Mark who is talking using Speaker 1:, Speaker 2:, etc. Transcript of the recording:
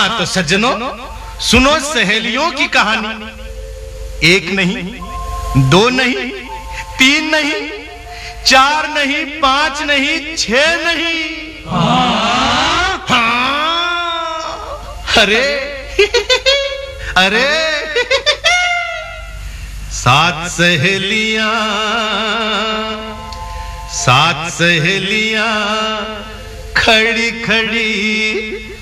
Speaker 1: हाँ तो सज्जनों, सुनो सहेलियों की कहानी। एक नहीं, दो नहीं, तीन नहीं, चार नहीं, पांच नहीं, छह नहीं। हाँ, अरे अरे सात सहेलियां खड़ी खड़ी